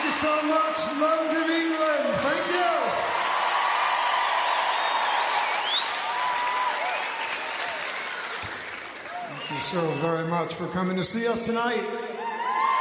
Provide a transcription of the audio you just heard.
you so much, London, England. Thank you. Thank you so very much for coming to see us tonight.